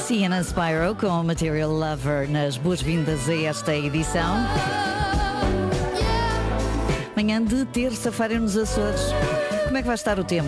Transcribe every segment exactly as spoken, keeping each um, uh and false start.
Sienna Spyro com Material Lover nas boas-vindas a esta edição. Manhã de terça-feira nos Açores. Como é que vai estar o tempo?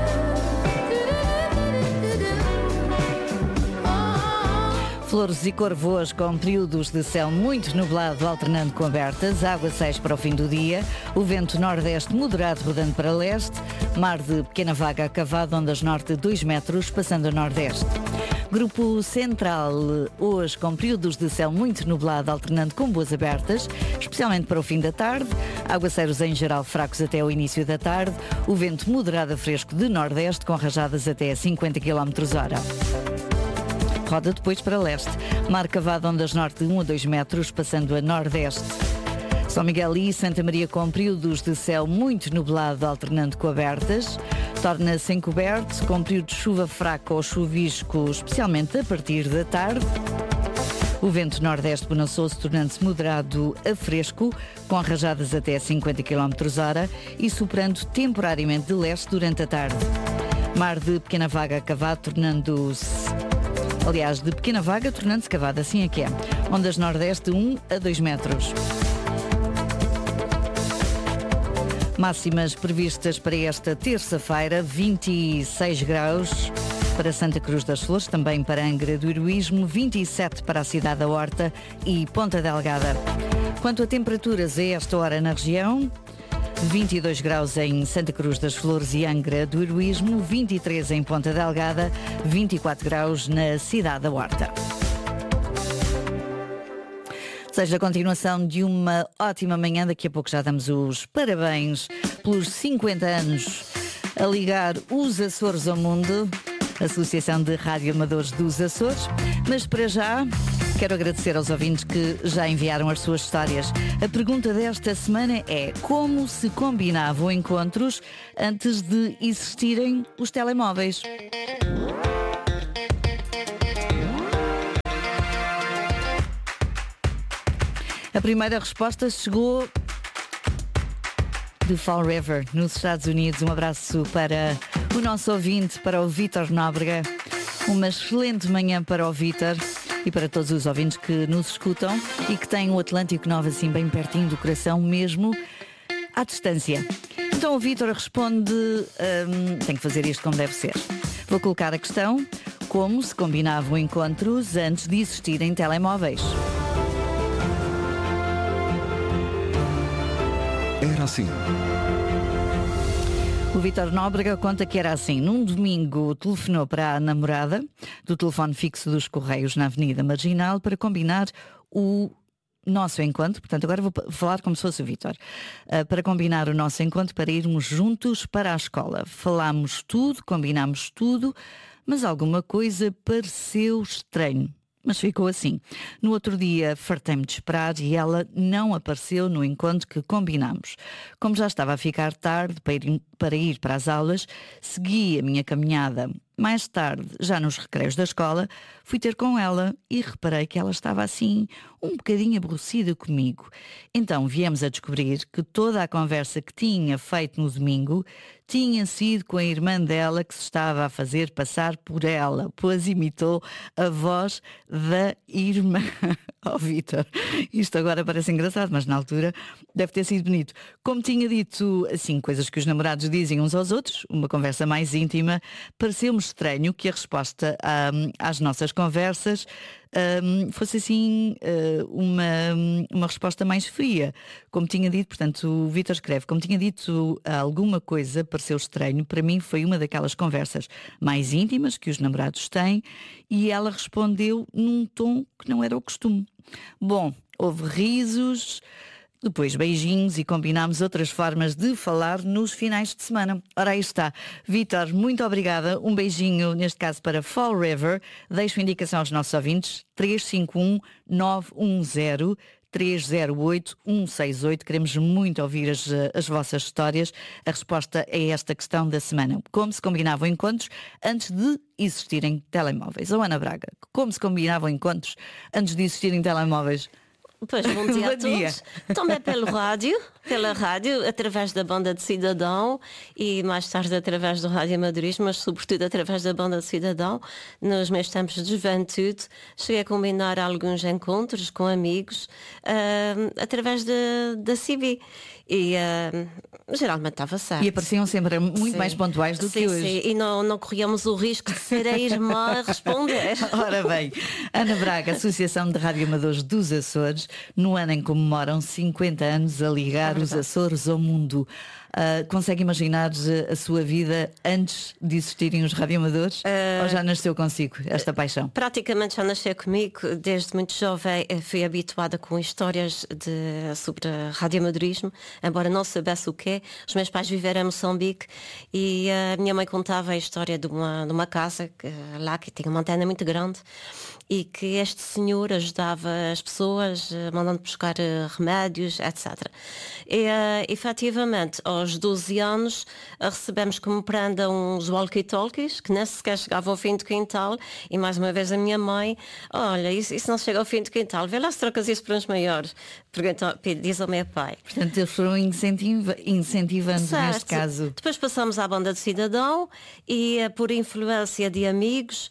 Flores e corvoas com períodos de céu muito nublado, alternando com abertas, aguaceiros para o fim do dia, o vento nordeste moderado rodando para leste, mar de pequena vaga acavado, ondas norte dois metros, passando a nordeste. Grupo Central, hoje com períodos de céu muito nublado, alternando com boas abertas, especialmente para o fim da tarde, aguaceiros em geral fracos até o início da tarde, o vento moderado a fresco de nordeste, com rajadas até cinquenta quilómetros hora. Roda depois para leste. Mar cavado, ondas norte de um a dois metros, passando a nordeste. São Miguel e Santa Maria com períodos de céu muito nublado, alternando com abertas. Torna-se encoberto, com período de chuva fraca ou chuvisco, especialmente a partir da tarde. O vento nordeste bonançoso, tornando-se moderado a fresco, com rajadas até cinquenta quilómetros hora e superando temporariamente de leste durante a tarde. Mar de pequena vaga cavado, tornando-se... Aliás, de pequena vaga, tornando-se cavada, assim é que é. Ondas nordeste de um a dois metros. Máximas previstas para esta terça-feira, vinte e seis graus para Santa Cruz das Flores, também para Angra do Heroísmo, vinte e sete para a cidade da Horta e Ponta Delgada. Quanto a temperaturas a esta hora na região, vinte e dois graus em Santa Cruz das Flores e Angra do Heroísmo, vinte e três em Ponta Delgada, vinte e quatro graus na cidade da Horta. Desejo a continuação de uma ótima manhã. Daqui a pouco já damos os parabéns pelos cinquenta anos a ligar os Açores ao mundo, Associação de Rádio Amadores dos Açores. Mas para já, quero agradecer aos ouvintes que já enviaram as suas histórias. A pergunta desta semana é: como se combinavam encontros antes de existirem os telemóveis? A primeira resposta chegou de Fall River, nos Estados Unidos. Um abraço para o nosso ouvinte, para o Vítor Nóbrega. Uma excelente manhã para o Vítor e para todos os ouvintes que nos escutam e que têm o Atlântico Novo assim bem pertinho do coração, mesmo à distância. Então o Vítor responde, hum, tem que fazer isto como deve ser. Vou colocar a questão: como se combinavam encontros antes de existirem telemóveis? Era assim. O Vítor Nóbrega conta que era assim. Num domingo telefonou para a namorada do telefone fixo dos Correios na Avenida Marginal para combinar o nosso encontro. Portanto, agora vou falar como se fosse o Vítor. Uh, para combinar o nosso encontro para irmos juntos para a escola. Falámos tudo, combinámos tudo, mas alguma coisa pareceu estranho. Mas ficou assim. No outro dia fartei-me de esperar e ela não apareceu no encontro que combinámos. Como já estava a ficar tarde para ir, para ir para as aulas, segui a minha caminhada. Mais tarde, já nos recreios da escola, fui ter com ela e reparei que ela estava assim, um bocadinho aborrecida comigo. Então viemos a descobrir que toda a conversa que tinha feito no domingo tinha sido com a irmã dela que se estava a fazer passar por ela, pois imitou a voz da irmã. Oh, Vítor, isto agora parece engraçado, mas na altura deve ter sido bonito. Como tinha dito, assim, coisas que os namorados dizem uns aos outros, uma conversa mais íntima, pareceu-me estranho que a resposta um, às nossas conversas um, fosse assim uh, uma, uma resposta mais fria. Como tinha dito, portanto, o Vítor escreve, como tinha dito alguma coisa, pareceu estranho, para mim foi uma daquelas conversas mais íntimas que os namorados têm, e ela respondeu num tom que não era o costume. Bom, houve risos, depois beijinhos e combinámos outras formas de falar nos finais de semana. Ora, aí está. Vítor, muito obrigada. Um beijinho, neste caso, para Fall River. Deixo indicação aos nossos ouvintes. três cinco um, nove um zero, três zero oito, um seis oito. Queremos muito ouvir as, as vossas histórias. A resposta é esta questão da semana. Como se combinavam encontros antes de existirem telemóveis? Ou Ana Braga, como se combinavam encontros antes de existirem telemóveis? Pois, bom dia Bom a dia. todos. Também pelo rádio, pela rádio, através da Banda de Cidadão e mais tarde através do Rádio Amadorismo, mas sobretudo através da Banda de Cidadão. Nos meus tempos de juventude, cheguei a combinar alguns encontros com amigos uh, através de, da C B. E uh, geralmente estava certo. E apareciam sempre muito Sim. mais pontuais do sim, que hoje. Sim. E não, não corríamos o risco de ser a irmã a responder. Ora bem, Ana Braga, Associação de Radioamadores dos Açores, no ano em que comemoram cinquenta anos a ligar É os Açores ao mundo. Uh, consegue imaginar a sua vida antes de existirem os radioamadores? Uh, Ou já nasceu consigo esta paixão? Praticamente já nasceu comigo. Desde muito jovem fui habituada com histórias de, sobre radioamadorismo, embora não soubesse o quê. Os meus pais viveram em Moçambique e a minha mãe contava a história de uma, de uma casa que, lá que tinha uma antena muito grande e que este senhor ajudava as pessoas, mandando buscar remédios, etcétera. E uh, efetivamente, aos doze anos, recebemos como prenda uns walkie-talkies, que nem sequer chegava ao fim do quintal, e mais uma vez a minha mãe, olha, isso, isso não chega ao fim do quintal, vê lá se trocas isso para uns maiores. Pergunta, diz ao meu pai. Portanto, eles foram incentiva, incentivando Certo. neste caso. Depois passamos à Banda de Cidadão e, por influência de amigos,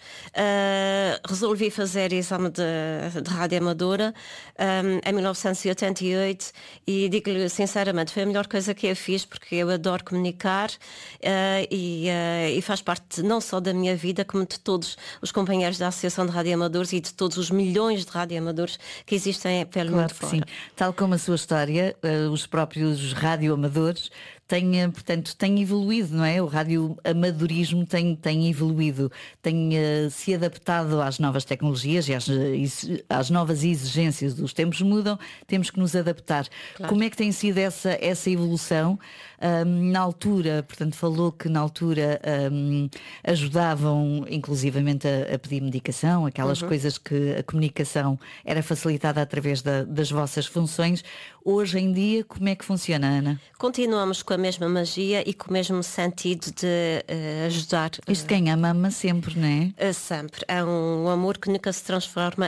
uh, resolvi fazer exame de, de rádio amadora um, em mil novecentos e oitenta e oito e digo-lhe sinceramente, foi a melhor coisa que eu fiz, porque eu adoro comunicar uh, e, uh, e faz parte não só da minha vida, como de todos os companheiros da Associação de Radioamadores e de todos os milhões de radioamadores que existem pelo Claro mundo que fora. sim. Tal como a sua história, uh, os próprios radioamadores têm, portanto, têm evoluído, não é? O radioamadorismo tem, tem evoluído, tem uh, se adaptado às novas tecnologias e às, às novas exigências dos tempos mudam, temos que nos adaptar. Claro. Como é que tem sido essa, essa evolução? Um, na altura, portanto, falou que na altura um, ajudavam inclusivamente a, a pedir medicação, aquelas Uhum. coisas que a comunicação era facilitada através da, das vossas funções. Hoje em dia, como é que funciona, Ana? Continuamos com a mesma magia e com o mesmo sentido de uh, ajudar. Isto quem ama, ama sempre, não é? Uh, sempre. É um amor que nunca se transforma